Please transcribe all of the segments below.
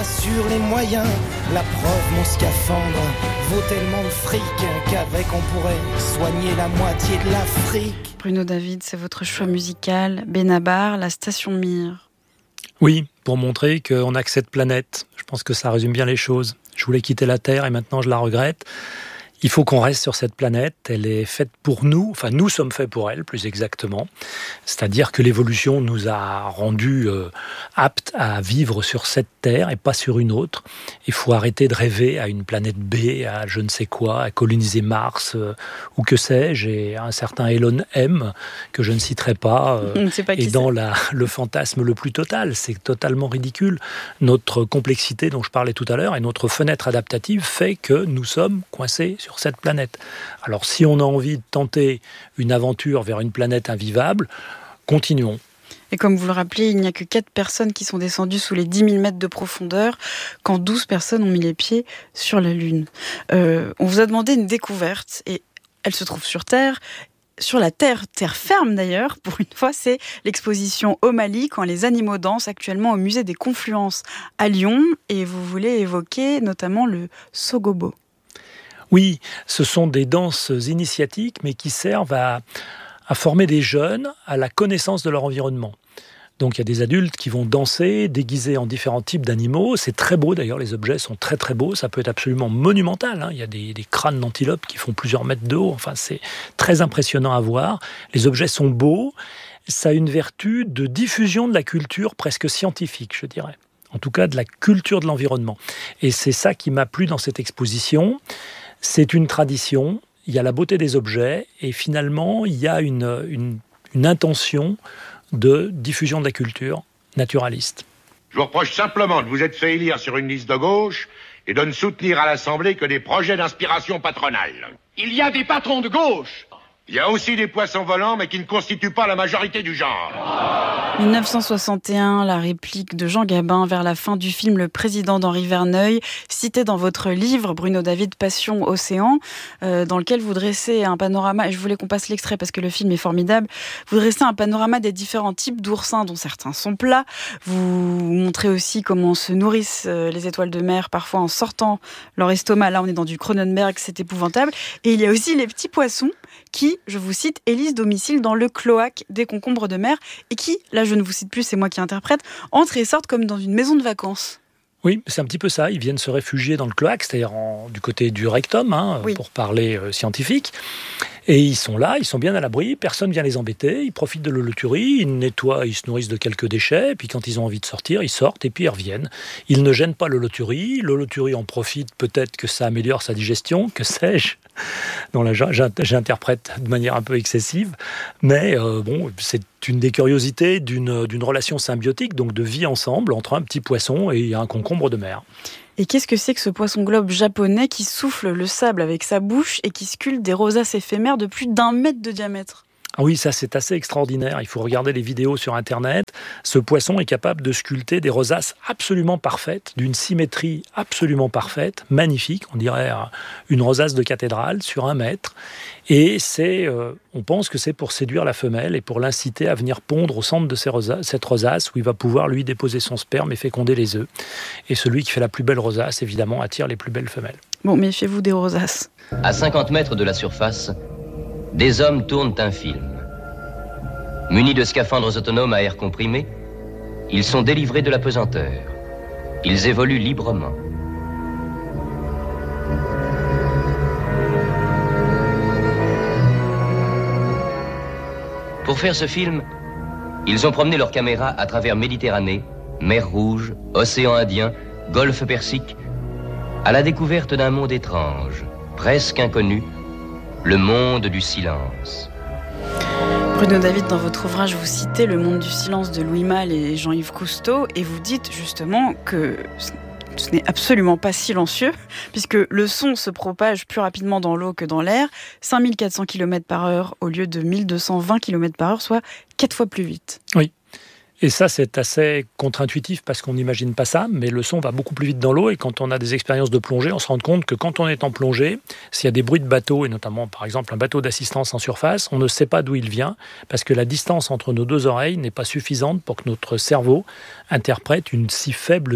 sur les moyens. La preuve, mon scaphandre vaut tellement de fric qu'avec on pourrait soigner la moitié de l'Afrique. Bruno David, c'est votre choix musical. Benabar, la station Mir. Oui, pour montrer qu'on n'a que cette planète. Je pense que ça résume bien les choses. Je voulais quitter la Terre et maintenant je la regrette. Il faut qu'on reste sur cette planète, elle est faite pour nous, enfin nous sommes faits pour elle plus exactement, c'est-à-dire que l'évolution nous a rendus aptes à vivre sur cette Terre et pas sur une autre. Il faut arrêter de rêver à une planète B, à je ne sais quoi, à coloniser Mars ou que sais-je, et un certain Elon M, que je ne citerai pas, est dans le fantasme le plus total, c'est totalement ridicule. Notre complexité dont je parlais tout à l'heure et notre fenêtre adaptative fait que nous sommes coincés sur cette planète. Alors si on a envie de tenter une aventure vers une planète invivable, continuons. Et comme vous le rappelez, il n'y a que 4 personnes qui sont descendues sous les 10 000 mètres de profondeur, quand 12 personnes ont mis les pieds sur la Lune. On vous a demandé une découverte, et elle se trouve sur Terre. Sur la terre ferme d'ailleurs, pour une fois, c'est l'exposition Au Mali, quand les animaux dansent, actuellement au musée des Confluences à Lyon. Et vous voulez évoquer notamment le Sogobo. Oui, ce sont des danses initiatiques, mais qui servent à former des jeunes à la connaissance de leur environnement. Donc il y a des adultes qui vont danser, déguisés en différents types d'animaux. C'est très beau d'ailleurs, les objets sont très très beaux. Ça peut être absolument monumental. Il y a des crânes d'antilopes qui font plusieurs mètres de haut. Enfin, c'est très impressionnant à voir. Les objets sont beaux. Ça a une vertu de diffusion de la culture presque scientifique, je dirais. En tout cas, de la culture de l'environnement. Et c'est ça qui m'a plu dans cette exposition. C'est une tradition, il y a la beauté des objets et finalement il y a une intention de diffusion de la culture naturaliste. Je vous reproche simplement de vous être fait élire sur une liste de gauche et de ne soutenir à l'Assemblée que des projets d'inspiration patronale. Il y a des patrons de gauche. Il y a aussi des poissons volants mais qui ne constituent pas la majorité du genre. 1961, la réplique de Jean Gabin vers la fin du film Le Président d'Henri Verneuil, cité dans votre livre Bruno David, Passion Océan, dans lequel vous dressez un panorama, et je voulais qu'on passe l'extrait parce que le film est formidable, vous dressez un panorama des différents types d'oursins dont certains sont plats, vous montrez aussi comment se nourrissent les étoiles de mer, parfois en sortant leur estomac, là on est dans du Cronenberg, c'est épouvantable, et il y a aussi les petits poissons qui, je vous cite, élisent domicile dans le cloaque des concombres de mer et qui, là je ne vous cite plus, c'est moi qui interprète, entrent et sortent comme dans une maison de vacances. Oui, c'est un petit peu ça. Ils viennent se réfugier dans le cloaque, c'est-à-dire du côté du rectum, oui, pour parler scientifique. Et ils sont là, ils sont bien à l'abri, personne ne vient les embêter, ils profitent de l'holoturie, ils nettoient, ils se nourrissent de quelques déchets, et puis quand ils ont envie de sortir, ils sortent et puis ils reviennent. Ils ne gênent pas l'holoturie en profite, peut-être que ça améliore sa digestion, que sais-je. Non, là, j'interprète de manière un peu excessive, mais c'est une des curiosités d'une relation symbiotique, donc de vie ensemble entre un petit poisson et un concombre de mer. Et qu'est-ce que c'est que ce poisson-globe japonais qui souffle le sable avec sa bouche et qui sculpte des rosaces éphémères de plus d'1 mètre de diamètre ? Ah oui, ça c'est assez extraordinaire. Il faut regarder les vidéos sur Internet. Ce poisson est capable de sculpter des rosaces absolument parfaites, d'une symétrie absolument parfaite, magnifique. On dirait une rosace de cathédrale sur 1 mètre. Et on pense que c'est pour séduire la femelle et pour l'inciter à venir pondre au centre de cette rosace où il va pouvoir lui déposer son sperme et féconder les œufs. Et celui qui fait la plus belle rosace, évidemment, attire les plus belles femelles. Bon, méfiez-vous des rosaces. À 50 mètres de la surface, des hommes tournent un film. Munis de scaphandres autonomes à air comprimé, ils sont délivrés de la pesanteur. Ils évoluent librement. Pour faire ce film, ils ont promené leur caméra à travers Méditerranée, mer Rouge, océan Indien, golfe Persique, à la découverte d'un monde étrange, presque inconnu, le monde du silence. Bruno David, dans votre ouvrage, vous citez Le monde du silence de Louis Malle et Jean-Yves Cousteau, et vous dites justement que ce n'est absolument pas silencieux, puisque le son se propage plus rapidement dans l'eau que dans l'air, 5400 km/h au lieu de 1220 km/h, soit 4 fois plus vite. Oui. Et ça, c'est assez contre-intuitif parce qu'on n'imagine pas ça, mais le son va beaucoup plus vite dans l'eau et quand on a des expériences de plongée, on se rend compte que quand on est en plongée, s'il y a des bruits de bateau, et notamment par exemple un bateau d'assistance en surface, on ne sait pas d'où il vient parce que la distance entre nos 2 oreilles n'est pas suffisante pour que notre cerveau interprète une si faible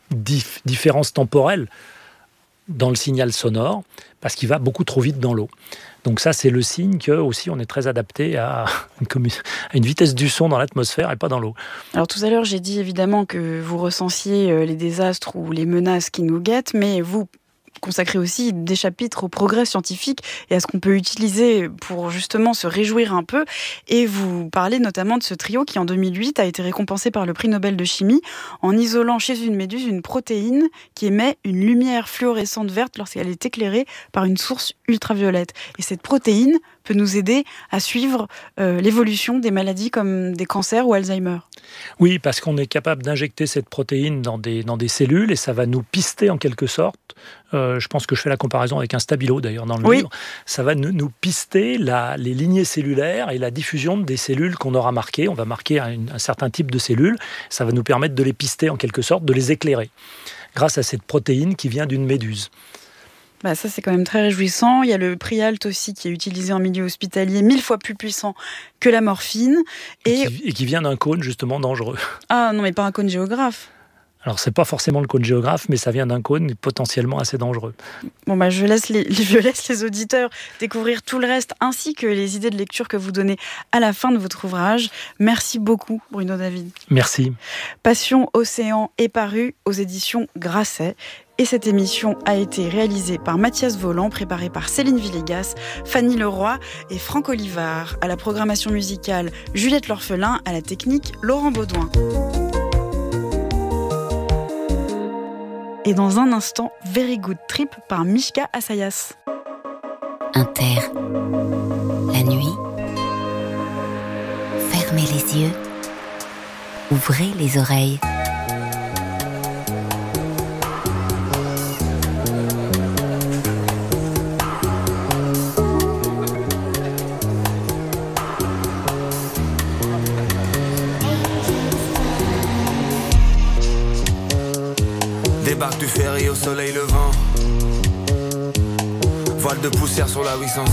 différence temporelle dans le signal sonore, parce qu'il va beaucoup trop vite dans l'eau. Donc ça, c'est le signe que aussi on est très adapté à une vitesse du son dans l'atmosphère et pas dans l'eau. Alors tout à l'heure, j'ai dit évidemment que vous recensiez les désastres ou les menaces qui nous guettent, mais vous consacrez aussi des chapitres au progrès scientifique et à ce qu'on peut utiliser pour justement se réjouir un peu. Et vous parlez notamment de ce trio qui, en 2008, a été récompensé par le prix Nobel de chimie en isolant chez une méduse une protéine qui émet une lumière fluorescente verte lorsqu'elle est éclairée par une source ultraviolette. Et cette protéine peut nous aider à suivre l'évolution des maladies comme des cancers ou Alzheimer. Oui, parce qu'on est capable d'injecter cette protéine dans des cellules et ça va nous pister en quelque sorte. Je pense que je fais la comparaison avec un stabilo d'ailleurs dans le livre. Ça va nous pister les lignées cellulaires et la diffusion des cellules qu'on aura marquées. On va marquer un certain type de cellules. Ça va nous permettre de les pister en quelque sorte, de les éclairer grâce à cette protéine qui vient d'une méduse. Ça, c'est quand même très réjouissant. Il y a le Prialt aussi qui est utilisé en milieu hospitalier, 1000 fois plus puissant que la morphine. Et qui vient d'un cône justement dangereux. Ah non, mais pas un cône géographe. Alors, c'est pas forcément le cône géographe, mais ça vient d'un cône potentiellement assez dangereux. Bon, je laisse les auditeurs découvrir tout le reste, ainsi que les idées de lecture que vous donnez à la fin de votre ouvrage. Merci beaucoup, Bruno David. Merci. Passion Océan est paru aux éditions Grasset. Et cette émission a été réalisée par Mathias Voland, préparée par Céline Villegas, Fanny Leroy et Franck Olivard. À la programmation musicale, Juliette L'Orphelin, à la technique, Laurent Baudouin. Et dans un instant, Very Good Trip par Mishka Assayas. Inter. La nuit. Fermez les yeux. Ouvrez les oreilles. Débarque du ferry au soleil levant. Voile de poussière sur la 800.